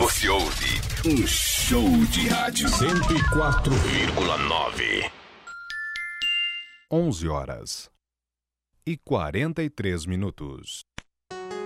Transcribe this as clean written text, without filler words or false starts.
Você ouve um show de rádio 104,9. 11h43.